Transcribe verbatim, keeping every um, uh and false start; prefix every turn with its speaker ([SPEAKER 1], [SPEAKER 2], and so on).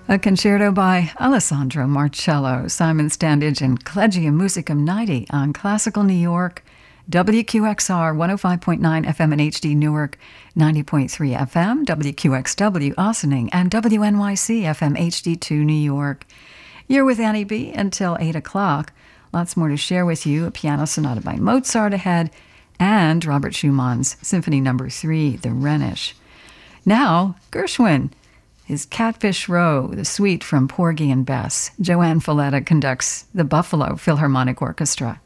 [SPEAKER 1] A concerto by Alessandro Marcello, Simon Standage, and Collegium Musicum ninety on Classical New York, W Q X R one oh five point nine F M and H D Newark, ninety point three F M, W Q X W Ossining, and W N Y C F M H D two New York. You're with Annie B until eight o'clock. Lots more to share with you. A piano sonata by Mozart ahead, and Robert Schumann's Symphony Number three, The Rhenish. Now, Gershwin. His Catfish Row, the suite from Porgy and Bess. Joanne Falletta conducts the Buffalo Philharmonic Orchestra.